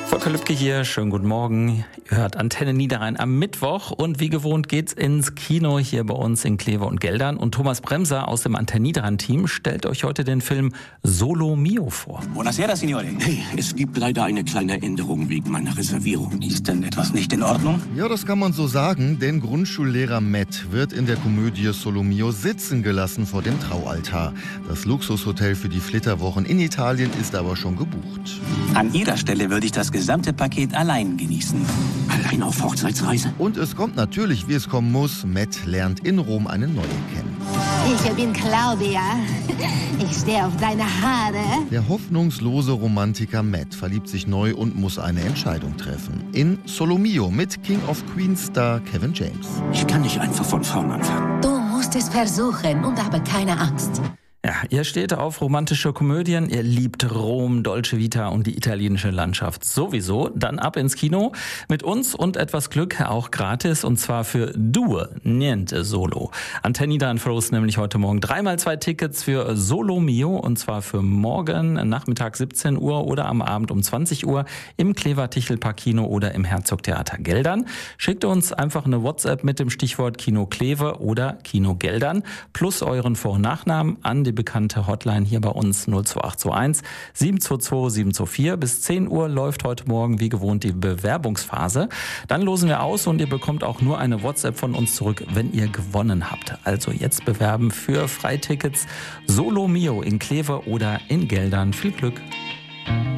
Volker Lübcke hier, schönen guten Morgen. Ihr hört Antenne Niederrhein am Mittwoch und wie gewohnt geht's ins Kino hier bei uns in Kleve und Geldern. Und Thomas Bremser aus dem Antenne Niederrhein-Team stellt euch heute den Film Solo Mio vor. Buonasera, Signore. Hey, es gibt leider eine kleine Änderung wegen meiner Reservierung. Ist denn etwas nicht in Ordnung? Ja, das kann man so sagen, denn Grundschullehrer Matt wird in der Komödie Solo Mio sitzen gelassen vor dem Traualtar. Das Luxushotel für die Flitterwochen in Italien ist aber schon gebucht. An Ihrer Stelle würde ich das gesamte Paket allein genießen. Allein auf Hochzeitsreise? Und es kommt natürlich, wie es kommen muss. Matt lernt in Rom eine neue kennen. Ich bin Claudia. Ich stehe auf deine Haare. Der hoffnungslose Romantiker Matt verliebt sich neu und muss eine Entscheidung treffen. In Solo Mio mit King of Queens Star Kevin James. Ich kann nicht einfach von vorn anfangen. Du musst es versuchen und habe keine Angst. Ja, ihr steht auf romantische Komödien, ihr liebt Rom, Dolce Vita und die italienische Landschaft sowieso. Dann ab ins Kino mit uns und etwas Glück auch gratis und zwar für Due Niente Solo. Antenne Niederrhein verlost nämlich heute Morgen 3x2 Tickets für Solo Mio und zwar für morgen Nachmittag 17 Uhr oder am Abend um 20 Uhr im Klever-Tichelpark Kino oder im Herzogtheater Geldern. Schickt uns einfach eine WhatsApp mit dem Stichwort Kino Kleve oder Kino Geldern plus euren Vor- und Nachnamen an die bekannte Hotline hier bei uns 02821 722 724. Bis 10 Uhr läuft heute Morgen wie gewohnt die Bewerbungsphase. Dann losen wir aus und ihr bekommt auch nur eine WhatsApp von uns zurück, wenn ihr gewonnen habt. Also jetzt bewerben für Freitickets Solo Mio in Kleve oder in Geldern. Viel Glück!